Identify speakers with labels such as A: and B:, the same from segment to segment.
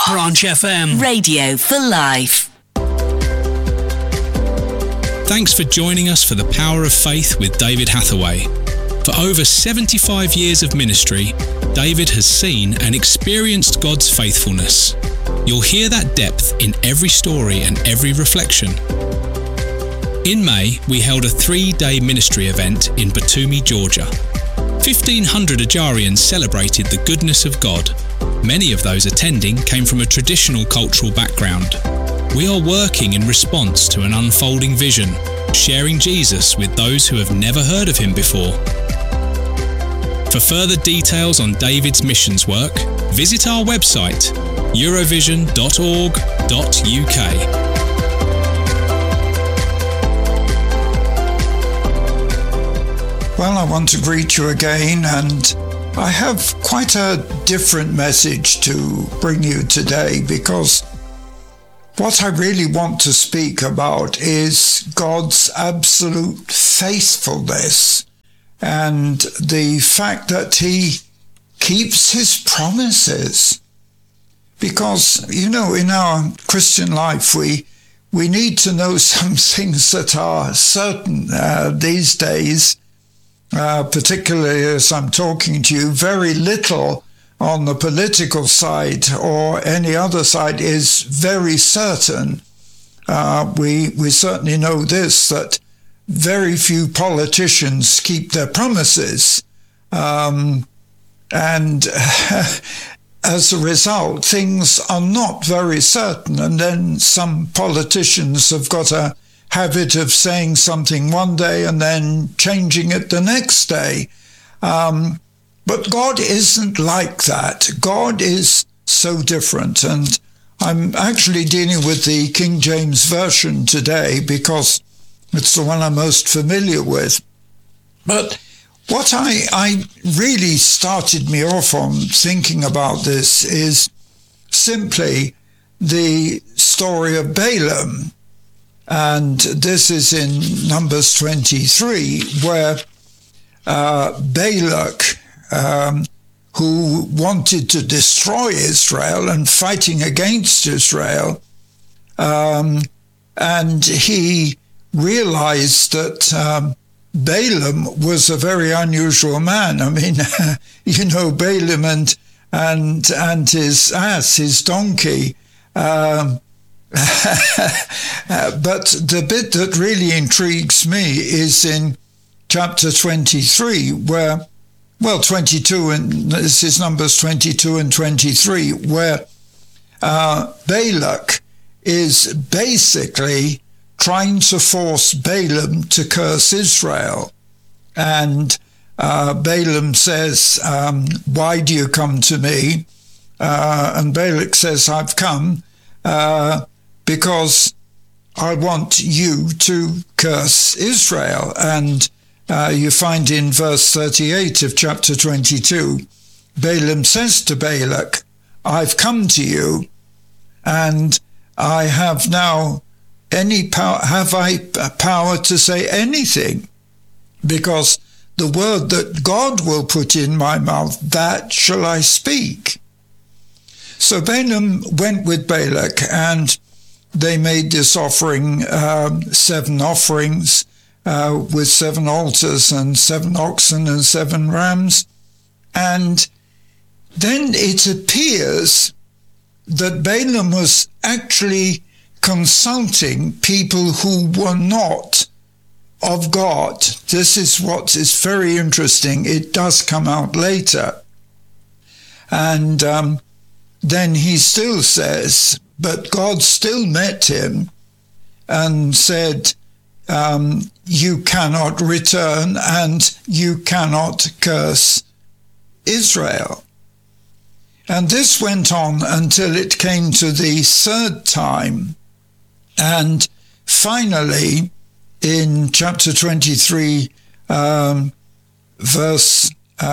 A: Branch FM.
B: Radio for life.
A: Thanks for joining us for The Power of Faith with David Hathaway. For over 75 years of ministry, David has seen and experienced God's faithfulness. You'll hear that depth in every story and every reflection. In May, we held a 3-day ministry event in Batumi, Georgia. 1,500 Ajarians celebrated the goodness of God. Many of those attending came from a traditional cultural background. We are working in response to an unfolding vision, sharing Jesus with those who have never heard of him before. For further details on David's missions work, visit our website, eurovision.org.uk.
C: Well, I want to greet you again, and I have quite a different message to bring you today, because what I really want to speak about is God's absolute faithfulness and the fact that he keeps his promises. Because, you know, in our Christian life, we need to know some things that are certain these days, particularly as I'm talking to you. Very little on the political side or any other side is very certain. We certainly know this, that very few politicians keep their promises. And as a result, things are not very certain. And then some politicians have got a habit of saying something one day and then changing it the next day. But God isn't like that. God is so different. And I'm actually dealing with the King James Version today because it's the one I'm most familiar with. But what I really started me off on thinking about this is simply the story of Balaam. And this is in Numbers 23, where Balak, who wanted to destroy Israel and fighting against Israel, and he realized that Balaam was a very unusual man. I mean, you know, Balaam and his ass, his donkey. But the bit that really intrigues me is in chapter 23, where, 22, and this is Numbers 22 and 23, where Balak is basically trying to force Balaam to curse Israel. And Balaam says, why do you come to me? And Balak says, I've come because I want you to curse Israel. And you find in verse 38 of chapter 22, Balaam says to Balak, I've come to you, and I have now have I power to say anything? Because the word that God will put in my mouth, that shall I speak. So Balaam went with Balak, and they made this offering, 7 offerings, with 7 altars and 7 oxen and 7 rams. And then it appears that Balaam was actually consulting people who were not of God. This is what is very interesting. It does come out later. And then he still says, but God still met him and said, you cannot return and you cannot curse Israel. And this went on until it came to the 3rd time. And finally, in chapter 23, verse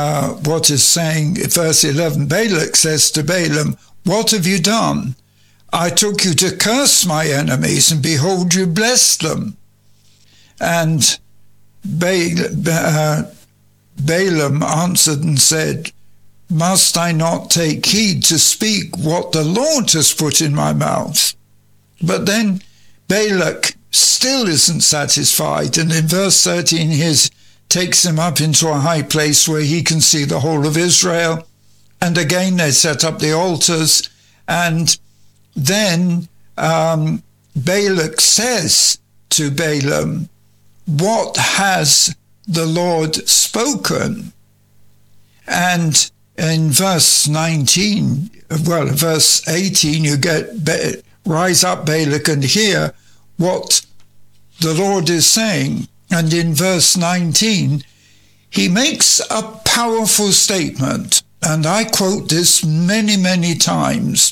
C: 11, Balak says to Balaam, what have you done? I took you to curse my enemies, and behold, you blessed them. And Balaam answered and said, must I not take heed to speak what the Lord has put in my mouth? But then Balak still isn't satisfied, and in verse 13 he takes him up into a high place where he can see the whole of Israel. And again they set up the altars, and then Balak says to Balaam, what has the Lord spoken? And in verse 18, you get, rise up, Balak, and hear what the Lord is saying. And in verse 19, he makes a powerful statement, and I quote this many, many times.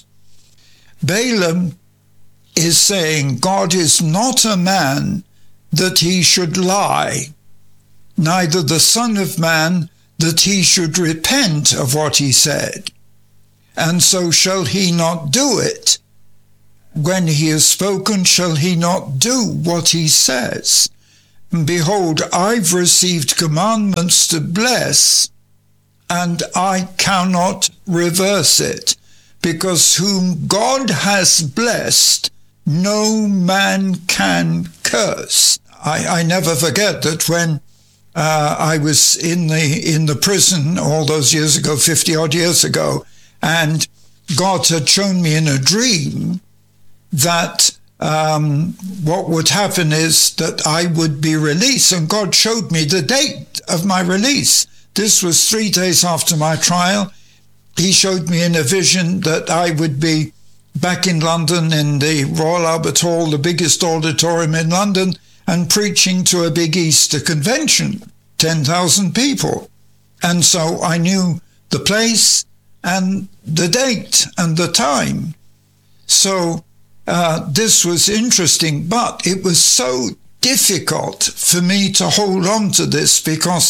C: Balaam is saying, God is not a man that he should lie, neither the Son of Man that he should repent of what he said. And so shall he not do it. When he has spoken, shall he not do what he says? And behold, I've received commandments to bless, and I cannot reverse it, because whom God has blessed, no man can curse. I never forget that when I was in the prison all those years ago, 50-odd years ago, and God had shown me in a dream that what would happen is that I would be released, and God showed me the date of my release. This was 3 days after my trial. He showed me in a vision that I would be back in London in the Royal Albert Hall, the biggest auditorium in London, and preaching to a big Easter convention, 10,000 people. And so I knew the place and the date and the time. So this was interesting, but it was so difficult for me to hold on to this because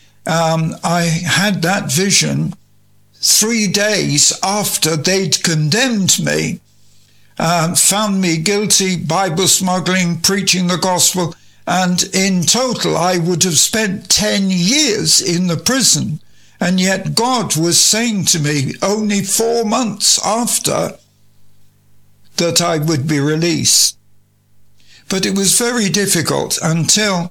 C: I had that vision 3 days after they'd condemned me, found me guilty, Bible smuggling, preaching the gospel, and in total I would have spent 10 years in the prison. And yet God was saying to me only 4 months after that I would be released. But it was very difficult until,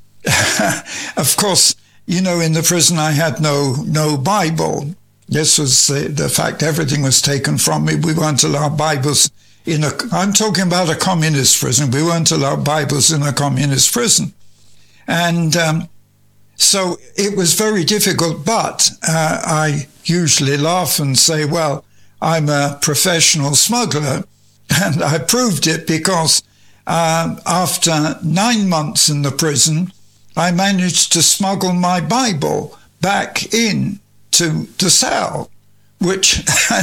C: of course, in the prison I had no Bible. This was the fact. Everything was taken from me. We weren't allowed Bibles I'm talking about a communist prison. We weren't allowed Bibles in a communist prison. And so it was very difficult, but I usually laugh and say, well, I'm a professional smuggler. And I proved it because after 9 months in the prison, I managed to smuggle my Bible back in to the cell, which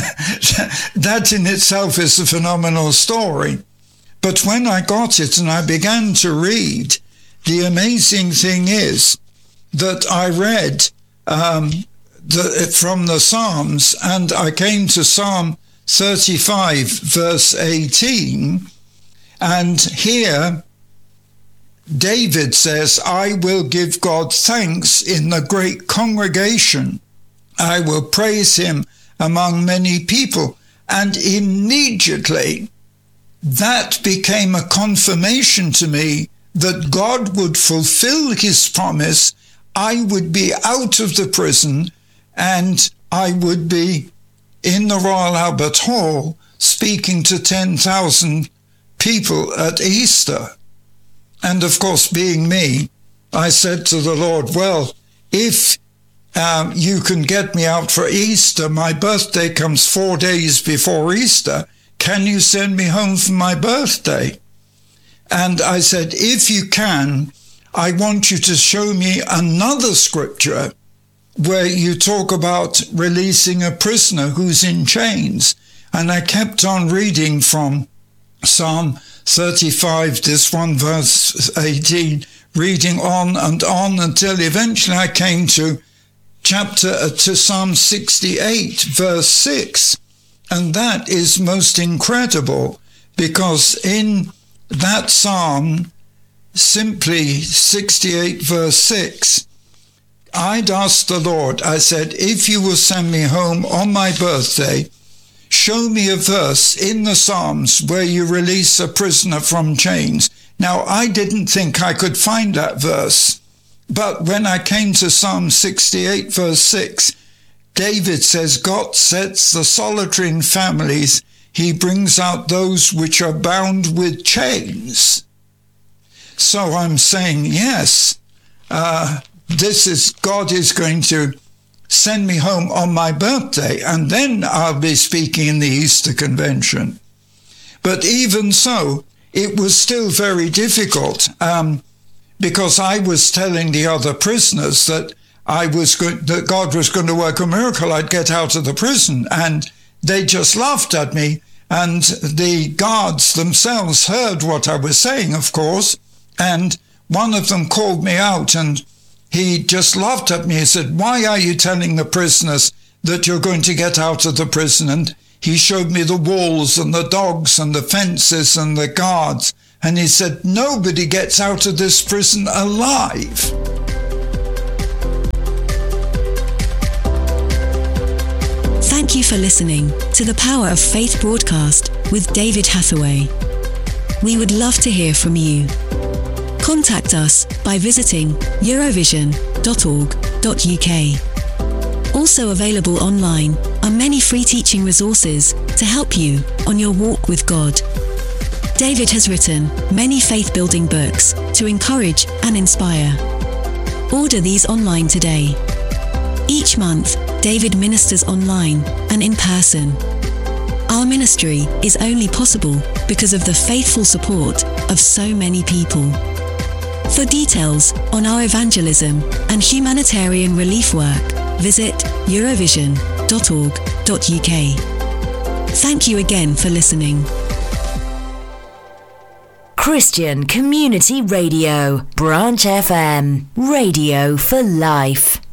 C: that in itself is a phenomenal story. But when I got it and I began to read, the amazing thing is that I read from the Psalms, and I came to Psalm 35, verse 18, and here David says, I will give God thanks in the great congregation. I will praise him among many people. And immediately that became a confirmation to me that God would fulfill his promise. I would be out of the prison and I would be in the Royal Albert Hall speaking to 10,000 people at Easter. And of course, being me, I said to the Lord, well, if you can get me out for Easter, my birthday comes 4 days before Easter, can you send me home for my birthday? And I said, if you can, I want you to show me another scripture where you talk about releasing a prisoner who's in chains. And I kept on reading from Psalm 35, this one verse 18, reading on until eventually I came to Psalm 68, verse 6. And that is most incredible because in that psalm, simply 68, verse 6, I'd asked the Lord, I said, if you will send me home on my birthday, show me a verse in the Psalms where you release a prisoner from chains. Now, I didn't think I could find that verse, but when I came to Psalm 68, verse 6, David says, God sets the solitary in families. He brings out those which are bound with chains. So I'm saying, yes, God is going to send me home on my birthday, and then I'll be speaking in the Easter Convention. But even so, it was still very difficult, because I was telling the other prisoners that that God was going to work a miracle. I'd get out of the prison, and they just laughed at me. And the guards themselves heard what I was saying, of course, and one of them called me out, and he just laughed at me. He said, why are you telling the prisoners that you're going to get out of the prison? And he showed me the walls and the dogs and the fences and the guards. And he said, nobody gets out of this prison alive.
D: Thank you for listening to the Power of Faith broadcast with David Hathaway. We would love to hear from you. Contact us by visiting eurovision.org.uk. Also available online are many free teaching resources to help you on your walk with God. David has written many faith-building books to encourage and inspire. Order these online today. Each month, David ministers online and in person. Our ministry is only possible because of the faithful support of so many people. For details on our evangelism and humanitarian relief work, visit eurovision.org.uk. Thank you again for listening.
B: Christian Community Radio, Branch FM, Radio for Life.